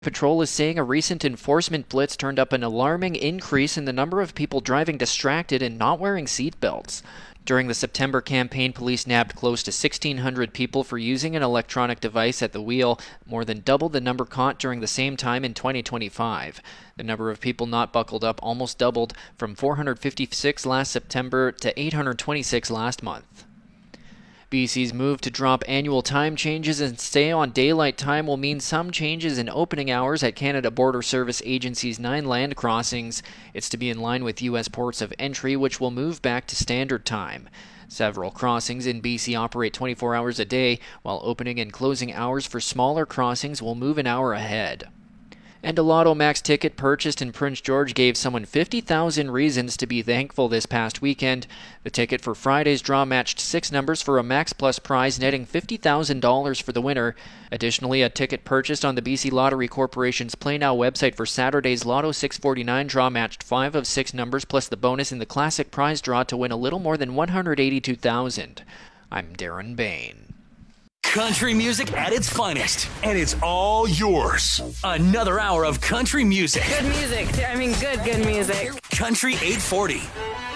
Patrol is saying a recent enforcement blitz turned up an alarming increase in the number of people driving distracted and not wearing seatbelts. During the September campaign, police nabbed close to 1,600 people for using an electronic device at the wheel, more than double the number caught during the same time in 2025. The number of people not buckled up almost doubled, from 456 last September to 826 last month. BC's move to drop annual time changes and stay on daylight time will mean some changes in opening hours at Canada Border Service Agency's 9 land crossings. It's to be in line with U.S. ports of entry, which will move back to standard time. Several crossings in BC operate 24 hours a day, while opening and closing hours for smaller crossings will move an hour ahead. And a Lotto Max ticket purchased in Prince George gave someone 50,000 reasons to be thankful this past weekend. The ticket for Friday's draw matched 6 numbers for a Max Plus prize, netting $50,000 for the winner. Additionally, a ticket purchased on the BC Lottery Corporation's Play Now website for Saturday's Lotto 649 draw matched 5 of 6 numbers plus the bonus in the classic prize draw to win a little more than $182,000. I'm Darren Bain. Country music at its finest. And it's all yours. Another hour of country music. Good music. I mean, good music. Country 840.